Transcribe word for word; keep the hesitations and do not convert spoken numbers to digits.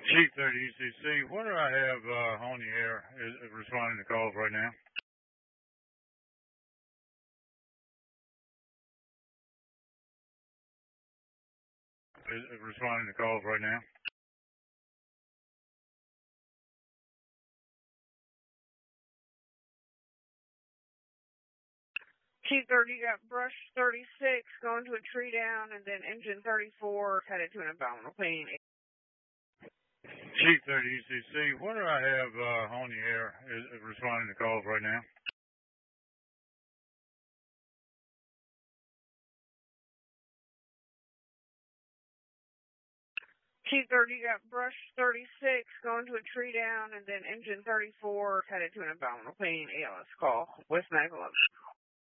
Chief thirty E C C, what do I have uh, on the air is, is responding to calls right now? Is, is responding to calls right now? Chief thirty got brush thirty-six going to a tree down, and then engine thirty-four headed to an abdominal pain. Chief thirty E C C, what do I have uh, on the air is, is responding to calls right now? Chief thirty got brush thirty-six going to a tree down, and then engine thirty-four headed to an abdominal pain A L S call with medical.